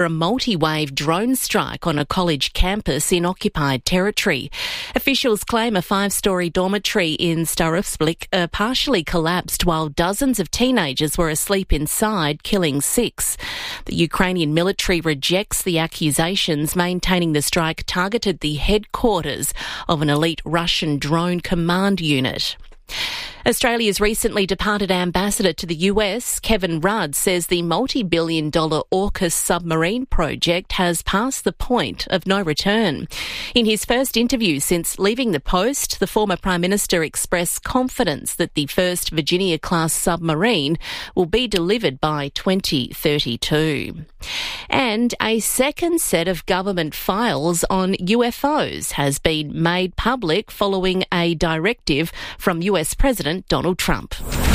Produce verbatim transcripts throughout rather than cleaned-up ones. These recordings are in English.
a multi-wave drone strike on a college campus in occupied territory. Officials claim a five-storey dormitory in Starovsk uh, partially collapsed while dozens of teenagers were asleep inside, killing six. The Ukrainian military rejects the accusations, maintaining the strike targeted the headquarters of an elite Russian drone command unit. Australia's recently departed ambassador to the U S, Kevin Rudd, says the multi-billion dollar AUKUS submarine project has passed the point of no return. In his first interview since leaving the post, the former Prime Minister expressed confidence that the first Virginia-class submarine will be delivered by twenty thirty-two. And a second set of government files on U F Os has been made public following a directive from U S President Donald Trump.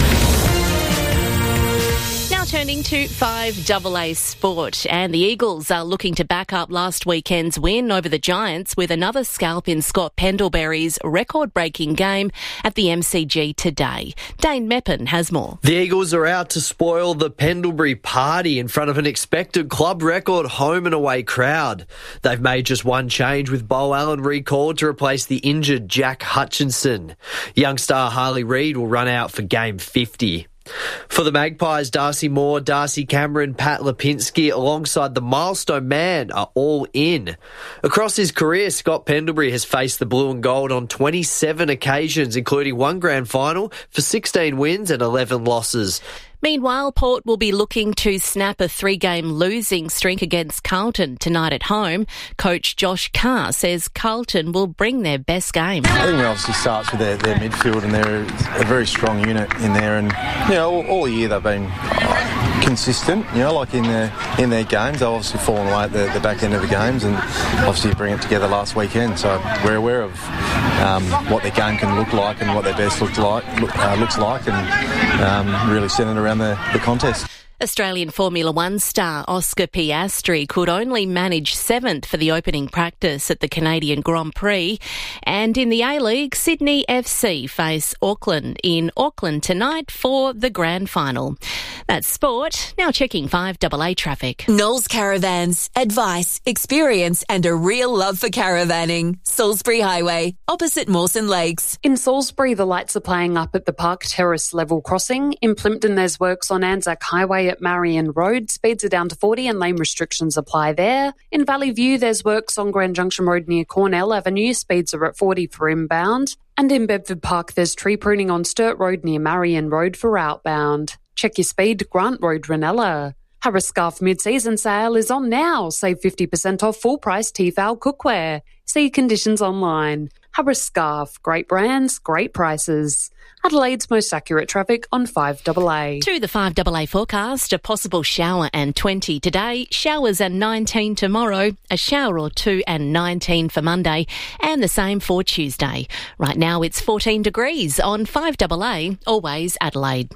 Now turning to five double A sport, and the Eagles are looking to back up last weekend's win over the Giants with another scalp in Scott Pendlebury's record-breaking game at the M C G today. Dane Meppen has more. The Eagles are out to spoil the Pendlebury party in front of an expected club record home and away crowd. They've made just one change with Beau Allen recalled to replace the injured Jack Hutchinson. Young star Harley Reid will run out for game fifty. For the Magpies, Darcy Moore, Darcy Cameron, Pat Lipinski alongside the milestone man are all in. Across his career, Scott Pendlebury has faced the blue and gold on twenty-seven occasions, including one grand final for sixteen wins and eleven losses. Meanwhile, Port will be looking to snap a three-game losing streak against Carlton tonight at home. Coach Josh Carr says Carlton will bring their best game. I think it obviously starts with their, their midfield, and they're a very strong unit in there. And you know, all, all year they've been consistent. You know, like in their in their games, they've obviously fallen away at the, the back end of the games, and obviously bring it together last weekend. So we're aware of um, what their game can look like and what their best look like look, uh, looks like, and um, really centred around the, the contest. Australian Formula One star Oscar Piastri could only manage seventh for the opening practice at the Canadian Grand Prix. And in the A-League, Sydney F C face Auckland in Auckland tonight for the grand final. That's sport. Now checking five double A traffic. Knowles Caravans. Advice, experience and a real love for caravanning. Salisbury Highway, opposite Mawson Lakes. In Salisbury, the lights are playing up at the Park Terrace level crossing. In Plympton, there's works on Anzac Highway at Marion Road. Speeds are down to forty and lane restrictions apply there. In Valley View, there's works on Grand Junction Road near Cornell Avenue. Speeds are at forty for inbound. And in Bedford Park, there's tree pruning on Sturt Road near Marion Road for outbound. Check your speed, Grant Road, Ranella. Harris Scarf mid-season sale is on now. Save fifty percent off full-price Tefal cookware. See conditions online. Harris Scarf, great brands, great prices. Adelaide's most accurate traffic on five double A. To the five double A forecast, a possible shower and twenty today, showers and nineteen tomorrow, a shower or two and nineteen for Monday, and the same for Tuesday. Right now it's fourteen degrees on five double A, always Adelaide.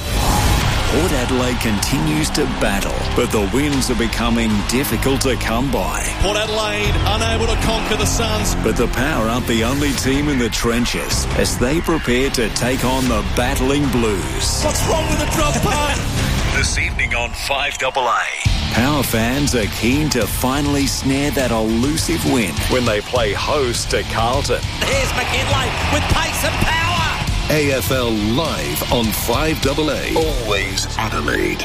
Port Adelaide continues to battle, but the wins are becoming difficult to come by. Port Adelaide unable to conquer the Suns. But the Power aren't the only team in the trenches as they prepare to take on the battling Blues. What's wrong with the drop punt? This evening on five double A. Power fans are keen to finally snare that elusive win when they play host to Carlton. Here's McKinlay with pace and power. A F L live on five double A. Always Adelaide.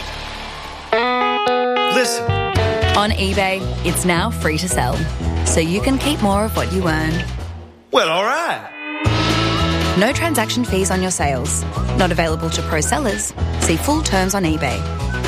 Listen. On eBay, it's now free to sell, so you can keep more of what you earn. Well, all right. No transaction fees on your sales. Not available to pro sellers. See full terms on eBay.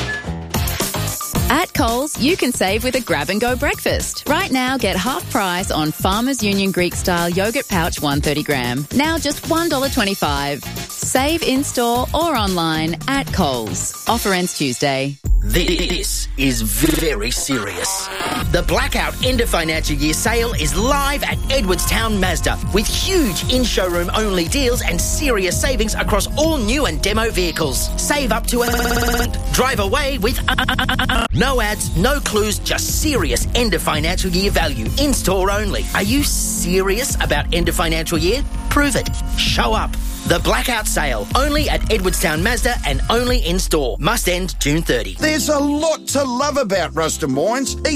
At Coles, you can save with a grab-and-go breakfast. Right now, get half price on Farmers Union Greek-style yogurt pouch one hundred thirty gram. Now just one dollar twenty-five. Save in-store or online at Coles. Offer ends Tuesday. This is very serious. The Blackout End of Financial Year sale is live at Edwardstown Mazda with huge in-showroom only deals and serious savings across all new and demo vehicles. Save up to a... Drive away with... No ads, no clues, just serious end of financial year value. In-store only. Are you serious? serious about end of financial year? Prove it. Show up. The Blackout Sale, only at Edwardstown Mazda and only in store. Must end June thirtieth. There's a lot to love about Ruston Wines.